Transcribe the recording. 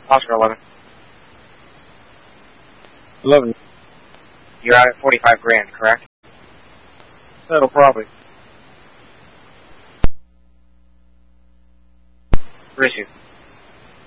Oscar 11. 11. You're out at 45 grand, correct? That'll probably. Where is you?